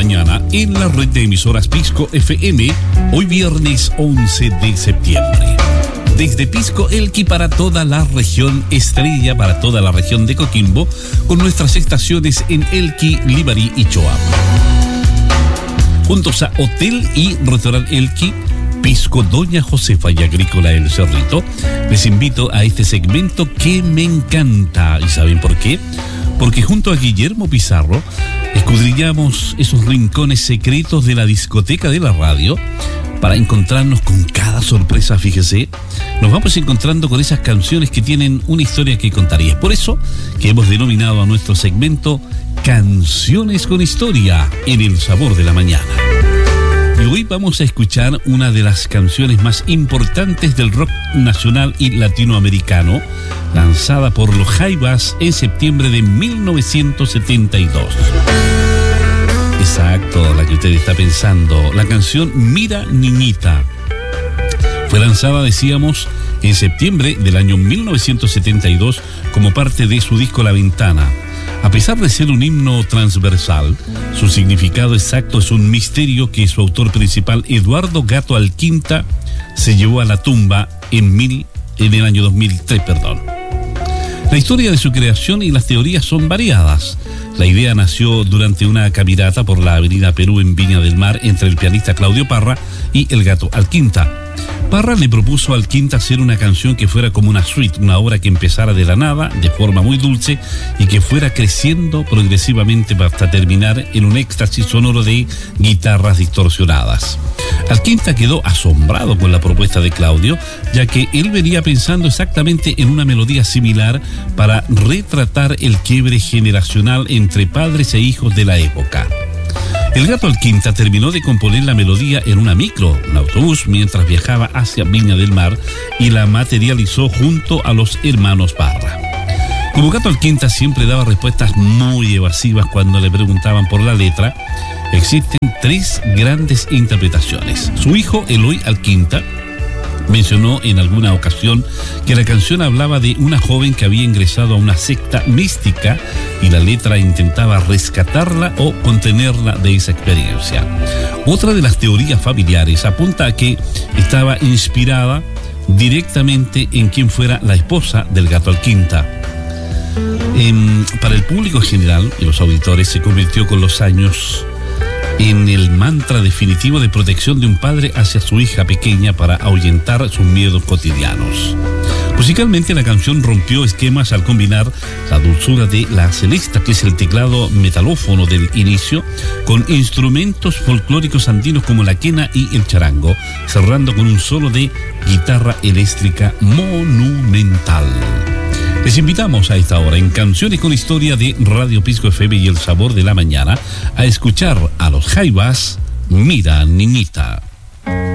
mañana en la red de emisoras Pisco FM, hoy viernes 11 de septiembre. Desde Pisco Elqui para toda la región Estrella, para toda la región de Coquimbo, con nuestras estaciones en Elqui, Limarí y Choapa. Juntos a Hotel y Restaurante Elqui, Pisco Doña Josefa y Agrícola El Cerrito, les invito a este segmento que me encanta. ¿Y saben por qué? Porque junto a Guillermo Pizarro escudriñamos esos rincones secretos de la discoteca de la radio para encontrarnos con cada sorpresa. Fíjese, nos vamos encontrando con esas canciones que tienen una historia que contar, y es por eso que hemos denominado a nuestro segmento Canciones con Historia en El Sabor de la Mañana. Y hoy vamos a escuchar una de las canciones más importantes del rock nacional y latinoamericano, lanzada por los Jaivas en septiembre de 1972. Exacto, la que usted está pensando, la canción Mira Niñita. Fue lanzada, decíamos, en septiembre del año 1972 como parte de su disco La Ventana. A pesar de ser un himno transversal, su significado exacto es un misterio que su autor principal, Eduardo Gato Alquinta, se llevó a la tumba en el año 2003. La historia de su creación y las teorías son variadas. La idea nació durante una caminata por la avenida Perú en Viña del Mar entre el pianista Claudio Parra y el Gato Alquinta. Parra le propuso a Alquinta hacer una canción que fuera como una suite, una obra que empezara de la nada, de forma muy dulce, y que fuera creciendo progresivamente hasta terminar en un éxtasis sonoro de guitarras distorsionadas. Alquinta quedó asombrado con la propuesta de Claudio, ya que él venía pensando exactamente en una melodía similar para retratar el quiebre generacional entre padres e hijos de la época. El Gato Alquinta terminó de componer la melodía en un autobús, mientras viajaba hacia Viña del Mar, y la materializó junto a los hermanos Parra. Como Gato Alquinta siempre daba respuestas muy evasivas cuando le preguntaban por la letra, existen tres grandes interpretaciones. Su hijo, Eloy Alquinta, mencionó en alguna ocasión que la canción hablaba de una joven que había ingresado a una secta mística y la letra intentaba rescatarla o contenerla de esa experiencia. Otra de las teorías familiares apunta a que estaba inspirada directamente en quien fuera la esposa del Gato Alquinta. Para el público en general y los auditores se convirtió con los años en el mantra definitivo de protección de un padre hacia su hija pequeña para ahuyentar sus miedos cotidianos. Musicalmente, la canción rompió esquemas al combinar la dulzura de la celesta, que es el teclado metalófono del inicio, con instrumentos folclóricos andinos como la quena y el charango, cerrando con un solo de guitarra eléctrica monumental. Les invitamos a esta hora en Canciones con Historia de Radio Pisco FM y El Sabor de la Mañana a escuchar a los Jaivas, Mira Niñita.